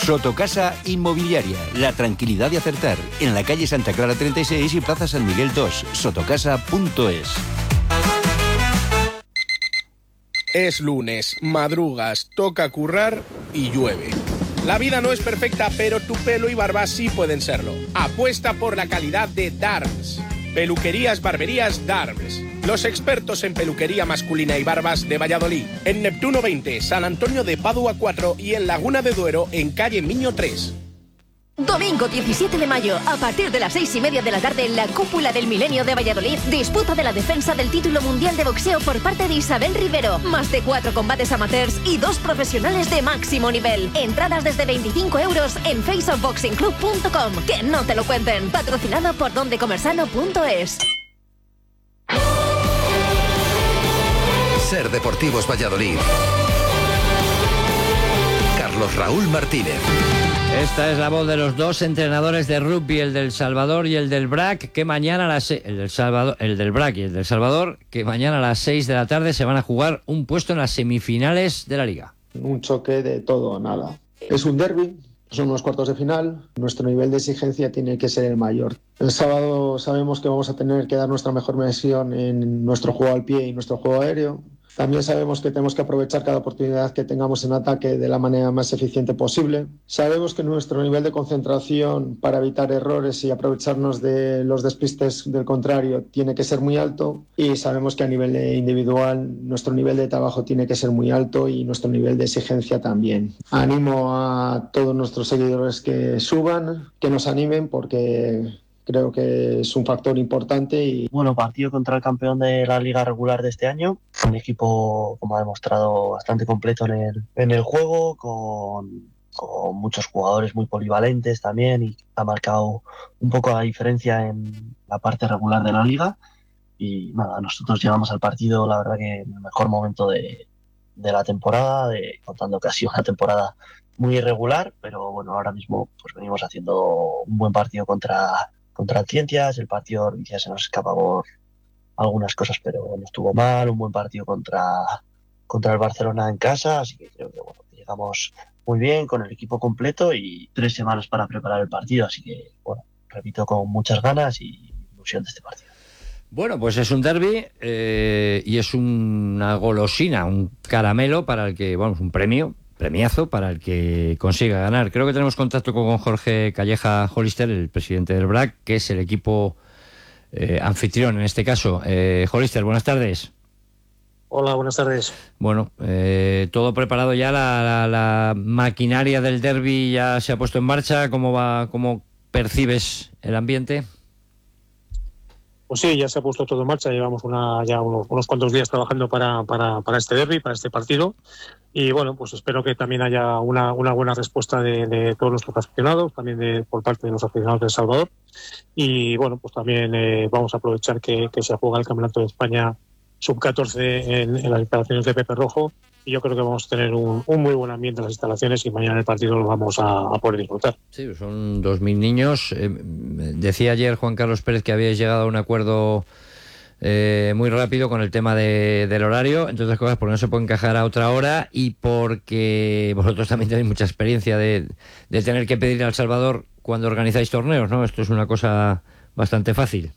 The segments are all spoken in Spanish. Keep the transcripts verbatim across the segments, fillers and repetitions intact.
Sotocasa Inmobiliaria, la tranquilidad de acertar. En la calle Santa Clara treinta y seis y Plaza San Miguel dos. Sotocasa punto es. Es lunes, madrugas, toca currar y llueve. La vida no es perfecta, pero tu pelo y barba sí pueden serlo. Apuesta por la calidad de Darms. Peluquerías, barberías Darms. Los expertos en peluquería masculina y barbas de Valladolid. En Neptuno veinte, San Antonio de Padua cuatro y en Laguna de Duero, en calle Miño tres. Domingo diecisiete de mayo, a partir de las seis y media de la tarde, en la Cúpula del Milenio de Valladolid, disputa de la defensa del título mundial de boxeo por parte de Isabel Rivero. Más de cuatro combates amateurs y dos profesionales de máximo nivel. Entradas desde veinticinco euros en face of boxing club punto com. Que no te lo cuenten. Patrocinado por dondecomersano punto es. Ser Deportivos Valladolid. Carlos Raúl Martínez. Esta es la voz de los dos entrenadores de rugby, el del Salvador y el del B R A C, que mañana a las se- el del Salvador, el del B R A C y el del Salvador, que mañana a las seis de la tarde se van a jugar un puesto en las semifinales de la Liga. Un choque de todo o nada. Es un derbi, son unos cuartos de final, nuestro nivel de exigencia tiene que ser el mayor. El sábado sabemos que vamos a tener que dar nuestra mejor versión en nuestro juego al pie y nuestro juego aéreo. También sabemos que tenemos que aprovechar cada oportunidad que tengamos en ataque de la manera más eficiente posible. Sabemos que nuestro nivel de concentración para evitar errores y aprovecharnos de los despistes del contrario tiene que ser muy alto, y sabemos que a nivel individual nuestro nivel de trabajo tiene que ser muy alto y nuestro nivel de exigencia también. Animo a todos nuestros seguidores que suban, que nos animen, porque creo que es un factor importante. Y bueno, partido contra el campeón de la liga regular de este año, un equipo, como ha demostrado, bastante completo en el, en el juego, con, con muchos jugadores muy polivalentes también, y ha marcado un poco la diferencia en la parte regular de la liga. Y nada, nosotros llegamos al partido, la verdad que en el mejor momento de, de la temporada, de, contando que ha sido una temporada muy irregular, pero bueno, ahora mismo pues venimos haciendo un buen partido contra contra Ciencias. El partido ya se nos escapa por algunas cosas, pero no estuvo mal. Un buen partido contra, contra el Barcelona en casa, así que creo que bueno, llegamos muy bien con el equipo completo y tres semanas para preparar el partido, así que bueno, repito, con muchas ganas y ilusión de este partido. Bueno, pues es un derbi eh, y es una golosina, un caramelo para el que, vamos, un premio, premiazo para el que consiga ganar. Creo que tenemos contacto con Jorge Calleja Hollister, el presidente del B R A C, que es el equipo eh, anfitrión en este caso. Eh, Hollister, buenas tardes. Hola, buenas tardes. Bueno, eh, todo preparado ya, la, la, la maquinaria del derbi ya se ha puesto en marcha. ¿Cómo va, cómo percibes el ambiente? Pues sí, ya se ha puesto todo en marcha. Llevamos una, ya unos, unos cuantos días trabajando para, para, para este derbi, para este partido. Y bueno, pues espero que también haya una, una buena respuesta de, de todos nuestros aficionados, también de, por parte de los aficionados de El Salvador. Y bueno, pues también eh, vamos a aprovechar que, que se juega el Campeonato de España sub catorce en, en las instalaciones de Pepe Rojo. Y yo creo que vamos a tener un, un muy buen ambiente en las instalaciones y mañana el partido lo vamos a, a poder disfrutar. Sí, son dos mil niños. Eh, decía ayer Juan Carlos Pérez que habíais llegado a un acuerdo eh, muy rápido con el tema de, del horario, entre otras cosas porque no se puede encajar a otra hora y porque vosotros también tenéis mucha experiencia de, de tener que pedir a El Salvador cuando organizáis torneos, ¿no? Esto es una cosa bastante fácil.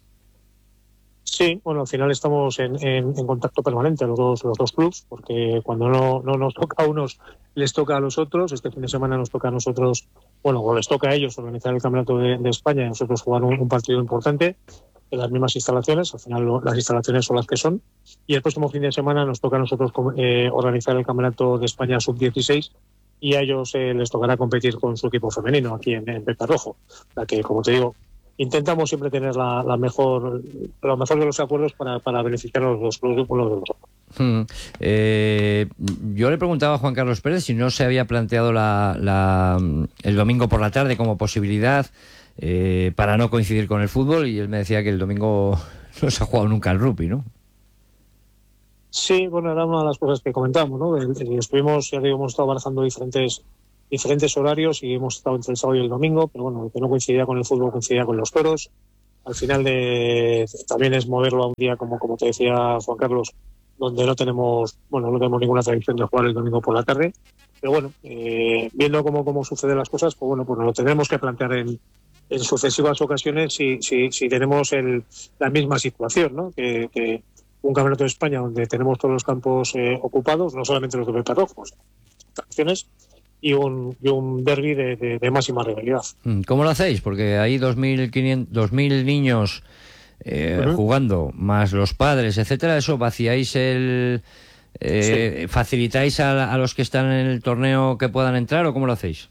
Sí, bueno, al final estamos en, en, en contacto permanente los dos, los dos clubs, porque cuando no, no nos toca a unos, les toca a los otros. Este fin de semana nos toca a nosotros, bueno, o les toca a ellos organizar el Campeonato de, de España y nosotros jugar un, un partido importante en las mismas instalaciones. Al final lo, las instalaciones son las que son. Y el próximo fin de semana nos toca a nosotros eh, organizar el Campeonato de España sub dieciséis y a ellos eh, les tocará competir con su equipo femenino aquí en, en Pepe Rojo. La que, como te digo, intentamos siempre tener la, la mejor, lo mejor de los acuerdos para, para beneficiar a los dos clubes unos de los otros. Hmm. Eh, yo le preguntaba a Juan Carlos Pérez si no se había planteado la, la, el domingo por la tarde como posibilidad eh, para no coincidir con el fútbol, y él me decía que el domingo no se ha jugado nunca el rugby, ¿no? Sí, bueno, era una de las cosas que comentamos, ¿no? Estuvimos, ya digo, hemos estado barajando diferentes diferentes horarios y hemos estado entre el sábado y el domingo, pero bueno, lo que no coincidía con el fútbol coincidía con los toros. Al final de, también es moverlo a un día, como, como te decía Juan Carlos, donde no tenemos, bueno, no tenemos ninguna tradición de jugar el domingo por la tarde. Pero bueno, eh, viendo cómo, cómo suceden las cosas, pues bueno, pues nos lo tendremos que plantear en, en sucesivas ocasiones si, si, si tenemos el, la misma situación, ¿no? Que, que un campeonato de España donde tenemos todos los campos eh, ocupados, no solamente los de Pepe Rojos, acciones, y un, y un derbi de, de, de máxima rivalidad. ¿Cómo lo hacéis? Porque hay dos mil quinientos, dos mil niños eh, uh-huh. jugando, más los padres, etcétera. ¿Eso vaciáis el... Eh, sí. ¿Facilitáis a, a los que están en el torneo que puedan entrar o cómo lo hacéis?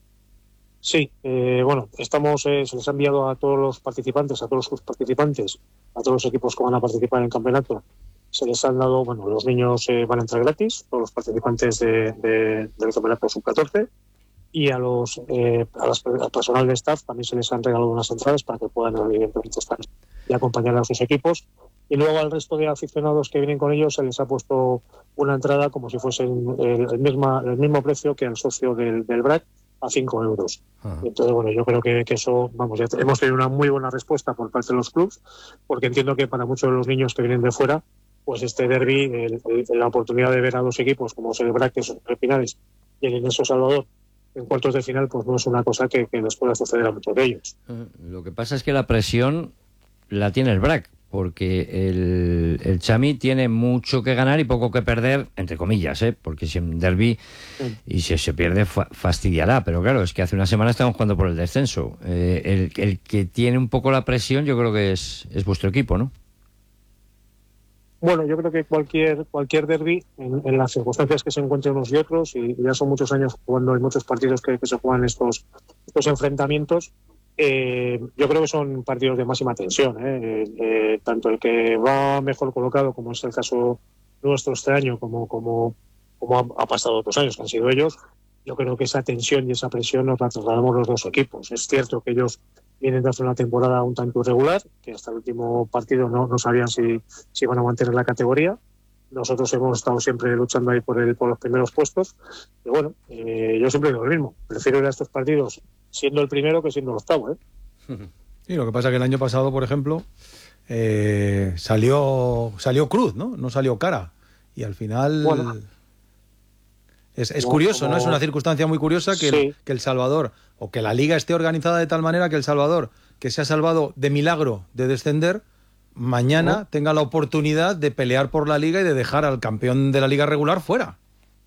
Sí, eh, bueno, estamos, eh, se les ha enviado a todos los participantes, a todos los participantes, a todos los equipos que van a participar en el campeonato. Se les han dado, bueno, los niños eh, van a entrar gratis, todos los participantes de, de, del campeonato sub catorce, y a los eh, a las, al personal de staff también se les han regalado unas entradas para que puedan evidentemente estar y acompañar a sus equipos. Y luego al resto de aficionados que vienen con ellos se les ha puesto una entrada como si fuese el, el, misma, el mismo precio que al socio del, del B R A C, a cinco euros. Ajá. Entonces, bueno, yo creo que, que eso, vamos, ya hemos tenido una muy buena respuesta por parte de los clubs, porque entiendo que para muchos de los niños que vienen de fuera, pues este derbi, el, el, la oportunidad de ver a dos equipos como es el B R A C, que son finales, y el Ineso Salvador en cuartos de final, pues no es una cosa que, que les pueda suceder a muchos de ellos. Lo que pasa es que la presión la tiene el B R A C, porque el, el Chami tiene mucho que ganar y poco que perder, entre comillas, ¿eh? Porque si en derbi sí. y si se pierde fa- fastidiará, pero claro, es que hace una semana estamos jugando por el descenso. Eh, el, el que tiene un poco la presión yo creo que es, es vuestro equipo, ¿no? Bueno, yo creo que cualquier cualquier derbi, en, en las circunstancias que se encuentren unos y otros, y ya son muchos años jugando, hay muchos partidos que, que se juegan estos, estos enfrentamientos, eh, yo creo que son partidos de máxima tensión, ¿eh? Eh, eh, tanto el que va mejor colocado, como es el caso nuestro este año, como, como, como ha, ha pasado otros años, que han sido ellos, yo creo que esa tensión y esa presión nos la trasladamos los dos equipos. Es cierto que ellos vienen de hacer una temporada un tanto irregular, que hasta el último partido no, no sabían si, si iban a mantener la categoría. Nosotros hemos estado siempre luchando ahí por, el, por los primeros puestos. Y bueno, eh, yo siempre digo lo mismo. Prefiero ir a estos partidos siendo el primero que siendo el octavo, ¿eh? Sí, lo que pasa es que el año pasado, por ejemplo, eh, salió salió cruz, ¿no? No salió cara. Y al final... Bueno. Es, es curioso, como... ¿no? Es una circunstancia muy curiosa que, sí. el, que El Salvador, o que la liga esté organizada de tal manera que El Salvador, que se ha salvado de milagro de descender, mañana ¿no? tenga la oportunidad de pelear por la liga y de dejar al campeón de la liga regular fuera.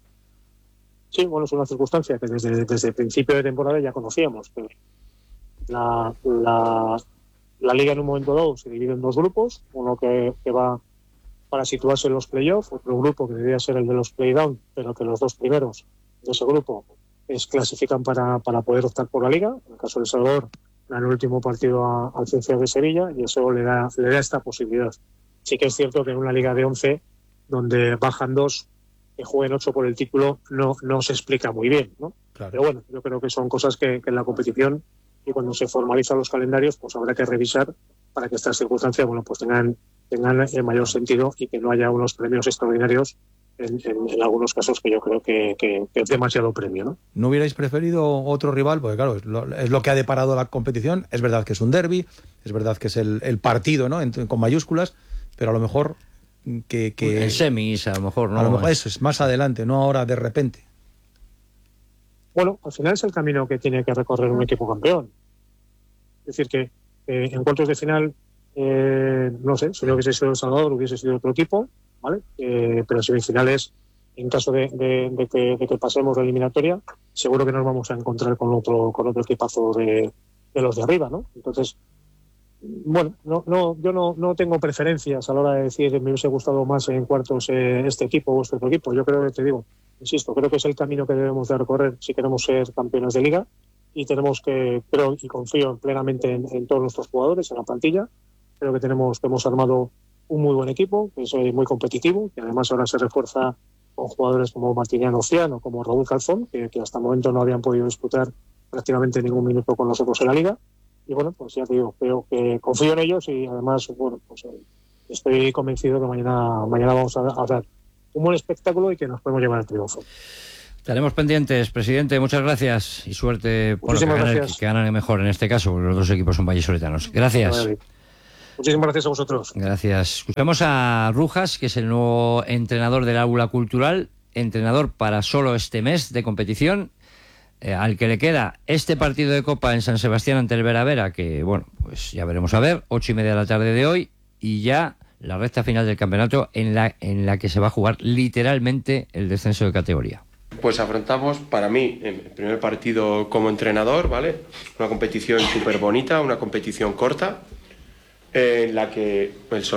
Sí, bueno, es una circunstancia que desde, desde el principio de temporada ya conocíamos. Que la, la, la liga en un momento dado se divide en dos grupos, uno que, que va para situarse en los playoffs, otro grupo que debería ser el de los playdown, pero que los dos primeros de ese grupo es, clasifican para, para poder optar por la liga. En el caso de El Salvador, en el último partido a, al C C de Sevilla, y eso le da, le da esta posibilidad. Sí que es cierto que en una liga de once, donde bajan dos, que jueguen ocho por el título, no, no se explica muy bien, ¿no? Claro. Pero bueno, yo creo que son cosas que, que en la competición, y cuando se formalizan los calendarios, pues habrá que revisar para que estas circunstancias, bueno, pues tengan tengan el mayor sentido y que no haya unos premios extraordinarios en, en, en algunos casos que yo creo que, que, que es demasiado premio, ¿no? ¿No hubierais preferido otro rival? Porque claro, es lo, es lo que ha deparado la competición. Es verdad que es un derbi, es verdad que es el, el partido, ¿no? En, con mayúsculas, pero a lo mejor que... que el semis, a lo mejor, ¿no? A lo mejor eso es más adelante, no ahora de repente. Bueno, al final es el camino que tiene que recorrer un equipo campeón. Es decir, que eh, en cuartos de final... Eh, no sé, si no hubiese sido El Salvador hubiese sido otro equipo, ¿vale? Eh, pero semifinales, en caso de, de, de, que, de que pasemos la eliminatoria, seguro que nos vamos a encontrar con otro con otro equipazo de, de los de arriba, ¿no? Entonces, bueno, no, no, yo no, no tengo preferencias a la hora de decir me hubiese gustado más en cuartos eh, este equipo o este otro equipo. Yo creo que te digo, insisto, creo que es el camino que debemos de recorrer si queremos ser campeones de liga, y tenemos que, creo y confío plenamente en, en todos nuestros jugadores, en la plantilla. Creo que tenemos, hemos armado un muy buen equipo, que es muy competitivo, que además ahora se refuerza con jugadores como Martiniano Ciano, como Raúl Calzón, que, que hasta el momento no habían podido disputar prácticamente ningún minuto con nosotros en la liga. Y bueno, pues ya te digo, creo que confío en ellos y además, bueno, pues estoy convencido que mañana, mañana vamos a, a dar un buen espectáculo y que nos podemos llevar al triunfo. Estaremos pendientes, presidente. Muchas gracias y suerte por lo que ganan, que ganan mejor en este caso, porque los dos equipos son vallisoletanos. Gracias. Muchísimas gracias a vosotros. Gracias. Vemos a Rujas, que es el nuevo entrenador del Aula Cultural, entrenador para solo este mes de competición, eh, al que le queda este partido de Copa en San Sebastián ante el Vera Vera, que bueno, pues ya veremos a ver, ocho y media de la tarde de hoy, y ya la recta final del campeonato en la, en la que se va a jugar literalmente el descenso de categoría. Pues afrontamos, para mí, el primer partido como entrenador, ¿vale? Una competición súper bonita, una competición corta, eh, en la que el